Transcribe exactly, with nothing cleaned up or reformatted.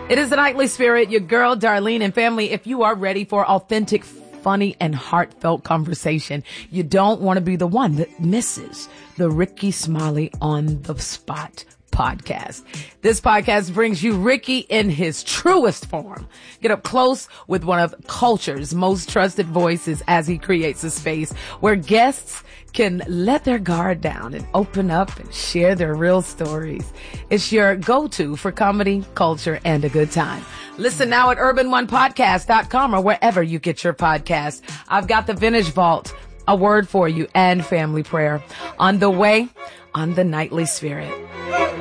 It is the Nightly Spirit, your girl, Darlene, and family. If you are ready for authentic, funny, and heartfelt conversation, you don't want to be the one that misses the Rickey Smiley on the Spot podcast. This podcast brings you Rickey in his truest form. Get up close with one of culture's most trusted voices as he creates a space where guests can let their guard down and open up and share their real stories. It's your go-to for comedy, culture, and a good time. Listen now at urban one podcast dot com or wherever you get your podcast. I've got the Vintage Vault, a word for you, and family prayer on the way on the Nightly Spirit.